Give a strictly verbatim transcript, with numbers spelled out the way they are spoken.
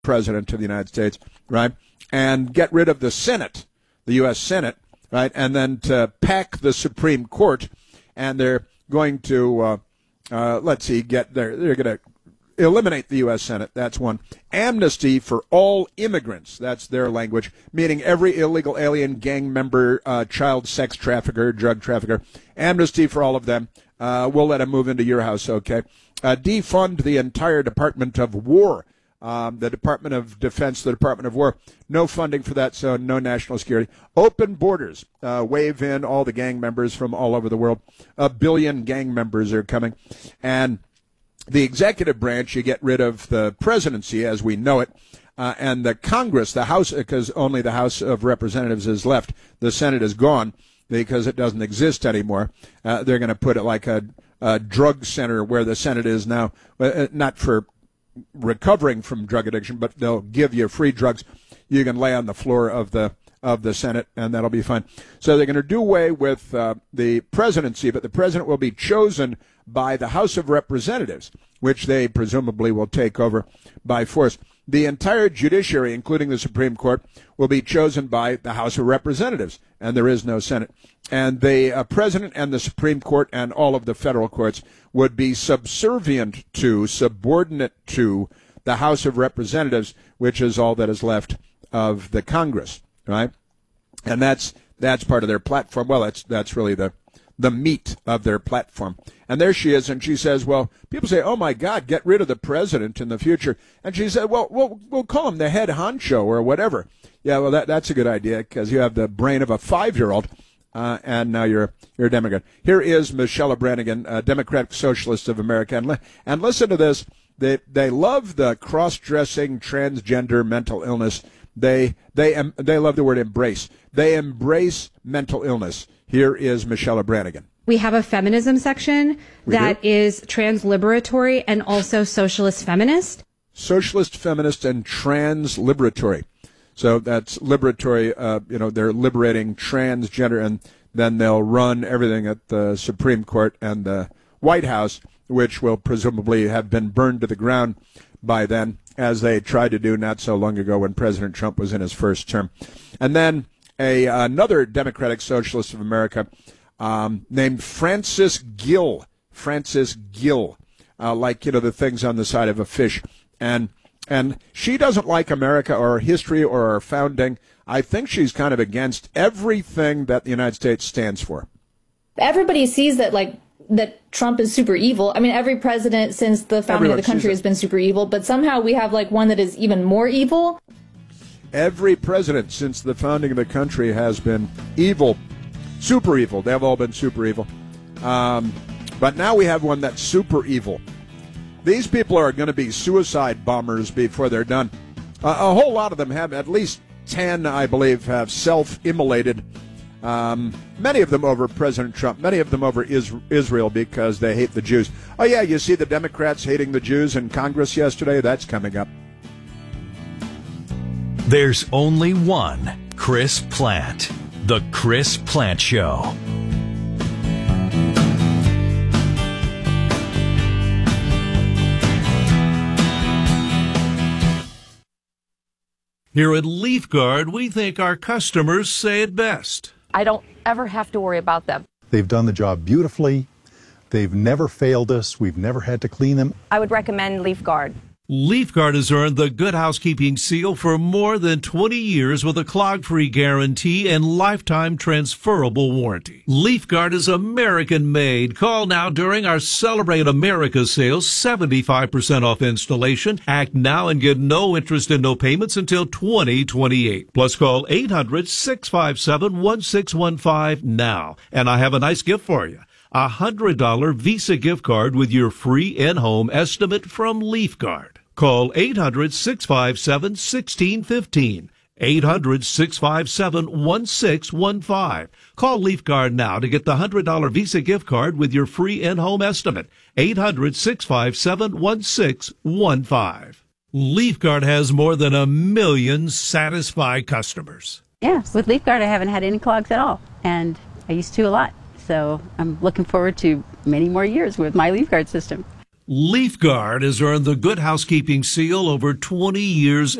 president of the United States, right, and get rid of the Senate, the U S Senate, right, and then to pack the Supreme Court, and they're going to, uh, uh, let's see, get there, they're going to eliminate the U S Senate. That's one. Amnesty for all immigrants. That's their language, meaning every illegal alien, gang member, uh, child sex trafficker, drug trafficker. Amnesty for all of them. Uh, we'll let them move into your house, okay? Uh, defund the entire Department of War. Um, the Department of Defense, the Department of War. No funding for that, so no national security. Open borders. Uh, wave in all the gang members from all over the world. A billion gang members are coming. And the executive branch, you get rid of the presidency as we know it, uh, and the Congress, the House, because only the House of Representatives is left. The Senate is gone because it doesn't exist anymore. Uh, they're going to put it like a, a drug center where the Senate is now, uh, not for recovering from drug addiction, but they'll give you free drugs. You can lay on the floor of the of the Senate, and that'll be fine. So they're going to do away with uh, the presidency, but the president will be chosen by the House of Representatives, which they presumably will take over by force. The entire judiciary, including the Supreme Court, will be chosen by the House of Representatives, and there is no Senate. And the uh, president and the Supreme Court and all of the federal courts would be subservient to, subordinate to the House of Representatives, which is all that is left of the Congress, right? And that's that's part of their platform. Well, that's that's really the the meat of their platform. And there she is, and she says, well, people say, oh, my God, get rid of the president in the future. And she said, well, we'll, we'll call him the head honcho or whatever. Yeah, well, that, that's a good idea because you have the brain of a five-year-old, uh, and now you're you're a Democrat. Here is Michelle Brannigan, uh, Democratic Socialist of America. And, li- and listen to this. They, they love the cross-dressing, transgender mental illness. They, they, um, they love the word embrace. They embrace mental illness. Here is Michelle Brannigan. We have a feminism section we that do? is trans-liberatory and also socialist feminist. Socialist, feminist, and trans-liberatory. So that's liberatory, uh, you know, they're liberating transgender, and then they'll run everything at the Supreme Court and the White House, which will presumably have been burned to the ground by then, as they tried to do not so long ago when President Trump was in his first term. And then a another Democratic Socialist of America um, named Frances Gill, Frances Gill, uh, like, you know, the things on the side of a fish. And and she doesn't like America or our history or our founding. I think she's kind of against everything that the United States stands for. Everybody sees that, like, that Trump is super evil. I mean, every president since the founding Everyone of the country has been super evil, but somehow we have, like, one that is even more evil. Every president since the founding of the country has been evil, super evil. They've all been super evil. Um, but now we have one that's super evil. These people are going to be suicide bombers before they're done. Uh, a whole lot of them have, at least ten, I believe, have self-immolated. Um, many of them over President Trump, many of them over is- Israel because they hate the Jews. Oh, yeah, you see the Democrats hating the Jews in Congress yesterday? That's coming up. There's only one Chris Plante. The Chris Plante Show. Here at Leaf Guard, we think our customers say it best. I don't ever have to worry about them. They've done the job beautifully. They've never failed us. We've never had to clean them. I would recommend Leaf Guard. Leaf Guard has earned the Good Housekeeping seal for more than twenty years with a clog-free guarantee and lifetime transferable warranty. Leaf Guard is American-made. Call now during our Celebrate America sales, seventy-five percent off installation. Act now and get no interest and no payments until twenty twenty-eight. Plus call eight hundred, six five seven, one six one five now. And I have a nice gift for you. A one hundred dollars Visa gift card with your free in-home estimate from Leaf Guard. Call eight hundred, six five seven, one six one five. eight hundred, six five seven, one six one five. Call Leaf Guard now to get the one hundred dollars Visa gift card with your free in-home estimate. eight hundred, six five seven, one six one five. Leaf Guard has more than a million satisfied customers. Yeah, with Leaf Guard I haven't had any clogs at all, and I used to a lot. So I'm looking forward to many more years with my Leaf Guard system. LeafGuard has earned the Good Housekeeping seal over twenty years